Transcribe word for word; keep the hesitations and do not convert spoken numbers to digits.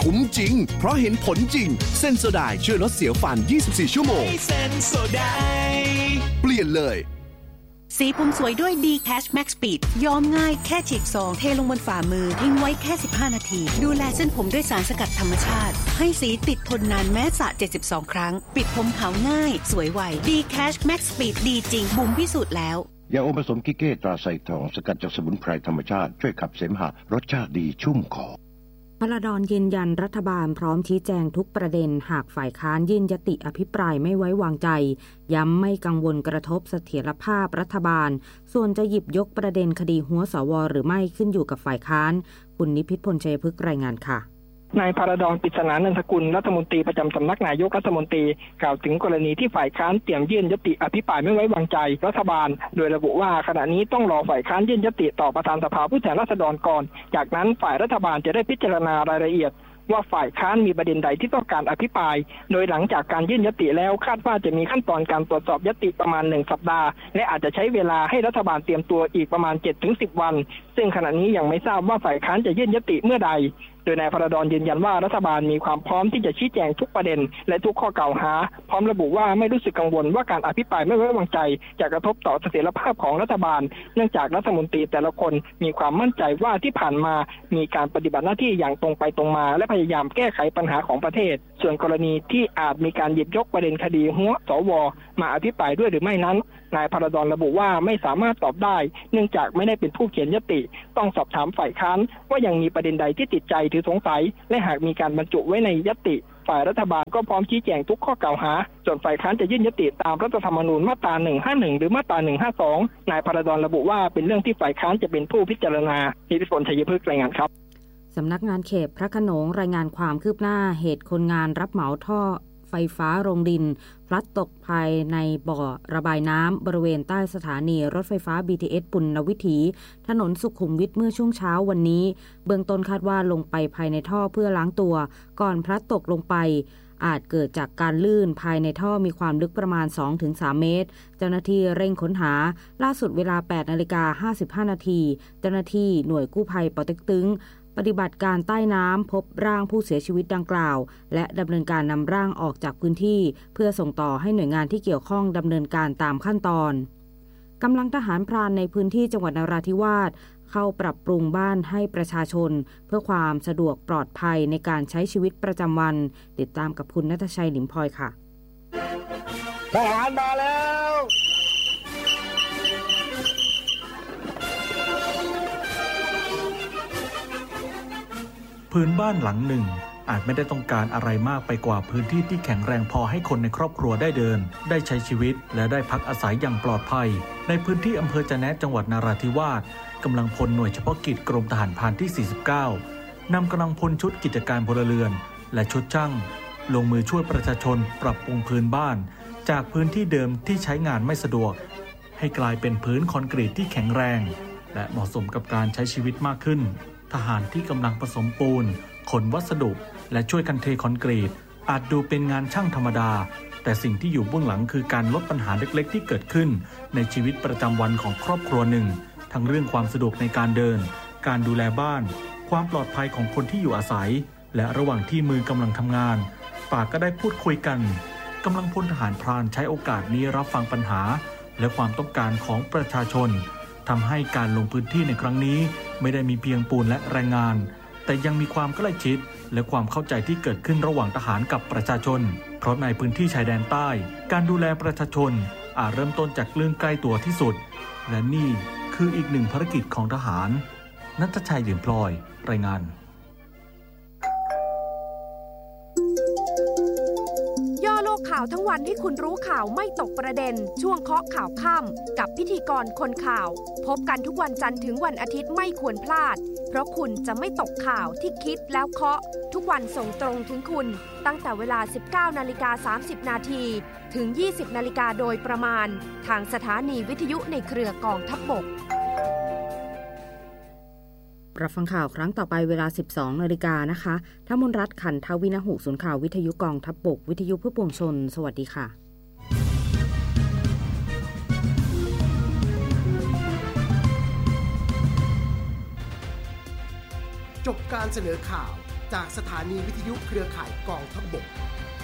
คุ้มจริงเพราะเห็นผลจริงเซนโซไดช่วยลดเสียวฟันยี่สิบสี่ชั่วโมงเซนโซไดเปลี่ยนเลยสีผมสวยด้วย ดี Cash Max Speed ย้อมง่ายแค่ฉีกซองเทลงบนฝ่ามือทิ้งไว้แค่สิบห้านาทีดูแลเส้นผมด้วยสารสกัดธรรมชาติให้สีติดทนนานแม้สระเจ็ดสิบสองครั้งปิดผมขาวง่ายสวยไว ดี Cash Max Speed ดีจริงบุ๋มพิสูจน์แล้วยาอมผสมกิเก้ตราไซทองสกัดจากสมุนไพรธรรมชาติช่วยขับเสมหะรสชาติดีชุ่มคอพลดรยืนยันรัฐบาลพร้อมชี้แจงทุกประเด็นหากฝ่ายค้านยื่นยติอภิปรายไม่ไว้วางใจย้ำไม่กังวลกระทบเสถียรภาพรัฐบาลส่วนจะหยิบยกประเด็นคดีหัวสวหรือไม่ขึ้นอยู่กับฝ่ายค้านคุณนิพิษพลชัยพฤกษ์รายงานค่ะนายพลดร ปริศนานันทกุลรัฐมนตรีประจำสำนักนายกรัฐมนตรีกล่าวถึงกรณีที่ฝ่ายค้านเตรียมยื่นยติอภิปรายไม่ไว้วางใจรัฐบาลโดยระบุว่าขณะนี้ต้องรอฝ่ายค้านยื่นยติต่อประธานสภาผู้แทนราษฎรก่อนจากนั้นฝ่ายรัฐบาลจะได้พิจารณารายละเอียดว่าฝ่ายค้านมีประเด็นใดที่ต้องการอภิปรายโดยหลังจากการยื่นยติแล้วคาดว่าจะมีขั้นตอนการตรวจสอบยติประมาณหนึ่งสัปดาห์และอาจจะใช้เวลาให้รัฐบาลเตรียมตัวอีกประมาณ เจ็ดถึงสิบ วันซึ่งขณะนี้ยังไม่ทราบว่าฝ่ายค้านจะยื่นยติเมื่อใดโดยนายพลดรยืนยันว่ารัฐบาลมีความพร้อมที่จะชี้แจงทุกประเด็นและทุกข้อกล่าวหาพร้อมระบุว่าไม่รู้สึกกังวลว่าการอภิปรายไม่ไว้วางใจจะกระทบต่อเสถียรภาพของรัฐบาลเนื่องจากรัฐมนตรีแต่ละคนมีความมั่นใจว่าที่ผ่านมามีการปฏิบัติหน้าที่อย่างตรงไปตรงมาและพยายามแก้ไขปัญหาของประเทศส่วนกรณีที่อาจมีการหยิบยกประเด็นคดีหัวสวมาอภิปรายด้วยหรือไม่นั้นนายพลดรระบุว่าไม่สามารถตอบได้เนื่องจากไม่ได้เป็นผู้เขียนยติต้องสอบถามฝ่ายค้านว่ายังมีประเด็นใดที่ติดใจหรือสงสัยและหากมีการบรรจุไว้ในยติฝ่ายรัฐบาลก็พร้อมชี้แจงทุกข้อกล่าวหาส่วนฝ่ายค้านจะยื่นยติตามรัฐธรรมนูญมาตราหนึ่งห้าหนึ่งหรือมาตราหนึ่งห้าสองนายพลดรระบุว่าเป็นเรื่องที่ฝ่ายค้านจะเป็นผู้พิจารณานิพิษพลชัยพฤกษ์รายงานครับสำนักงานเขตพระโขนงรายงานความคืบหน้าเหตุคนงานรับเหมาท่อไฟฟ้าโรงดินพลัดตกภายในบ่อระบายน้ำบริเวณใต้สถานีรถไฟฟ้า บี ที เอส ปุณณวิถีถนนสุขุมวิทเมื่อช่วงเช้าวันนี้เบื้องต้นคาดว่าลงไปภายในท่อเพื่อล้างตัวก่อนพลัดตกลงไปอาจเกิดจากการลื่นภายในท่อมีความลึกประมาณ สองถึงสาม เมตรเจ้าหน้าที่เร่งค้นหาล่าสุดเวลา แปดนาฬิกาห้าสิบห้า นาทีเจ้าหน้าที่หน่วยกู้ภัยปอเต็กตึงปฏิบัติการใต้น้ำพบร่างผู้เสียชีวิตดังกล่าวและดำเนินการนำร่างออกจากพื้นที่เพื่อส่งต่อให้หน่วยงานที่เกี่ยวข้องดำเนินการตามขั้นตอนกำลังทหารพรานในพื้นที่จังหวัดนราธิวาสเข้าปรับปรุงบ้านให้ประชาชนเพื่อความสะดวกปลอดภัยในการใช้ชีวิตประจำวันติดตามกับคุณณัฐชัยหลิมพลอยค่ะทหารมาแล้วพื้นบ้านหลังหนึ่งอาจไม่ได้ต้องการอะไรมากไปกว่าพื้นที่ที่แข็งแรงพอให้คนในครอบครัวได้เดินได้ใช้ชีวิตและได้พักอาศัยอย่างปลอดภัยในพื้นที่อำเภอจะแนะจังหวัดนราธิวาสกำลังพลหน่วยเฉพาะกิจกรมทหารพรานที่สี่สิบเก้านำกำลังพลชุดกิจการพลเรือนและชุดช่างลงมือช่วยประชาชนปรับปรุงพื้นบ้านจากพื้นที่เดิมที่ใช้งานไม่สะดวกให้กลายเป็นพื้นคอนกรีตที่แข็งแรงและเหมาะสมกับการใช้ชีวิตมากขึ้นทหารที่กำลังผสมปูนขนวัสดุและช่วยกันเทคอนกรีตอาจดูเป็นงานช่างธรรมดาแต่สิ่งที่อยู่เบื้องหลังคือการลดปัญหาเล็กๆที่เกิดขึ้นในชีวิตประจำวันของครอบครัวหนึ่งทั้งเรื่องความสะดวกในการเดินการดูแลบ้านความปลอดภัยของคนที่อยู่อาศัยและระหว่างที่มือกำลังทำงานปากก็ได้พูดคุยกันกำลังพลทหารพรานใช้โอกาสนี้รับฟังปัญหาและความต้องการของประชาชนทำให้การลงพื้นที่ในครั้งนี้ไม่ได้มีเพียงปูนและแรงงานแต่ยังมีความใกล้ชิดและความเข้าใจที่เกิดขึ้นระหว่างทหารกับประชาชนเพราะในพื้นที่ชายแดนใต้การดูแลประชาชนอาจเริ่มต้นจากเรื่องใกล้ตัวที่สุดและนี่คืออีกหนึ่งภารกิจของทหารณัฐชัยหลิมพลอยรายงานย่อโลกข่าวทั้งวันให้คุณรู้ข่าวไม่ตกประเด็นช่วงเคาะข่าวค่ำกับพิธีกรคนข่าวพบกันทุกวันจันทร์ถึงวันอาทิตย์ไม่ควรพลาดเพราะคุณจะไม่ตกข่าวที่คิดแล้วเคาะทุกวันส่งตรงถึงคุณตั้งแต่เวลา สิบเก้านาฬิกาสามสิบ นาทีถึง ยี่สิบนาฬิกาโดยประมาณทางสถานีวิทยุในเครือกองทัพบกรับฟังข่าวครั้งต่อไปเวลา สิบสองนาฬิกานะคะถ้ามนรัตน์ขันทวินหุศูนย์ข่าววิทยุกองทัพบกวิทยุเพื่อปวงชนสวัสดีค่ะจบการเสนอข่าวจากสถานีวิทยุเครือข่ายกองทัพบก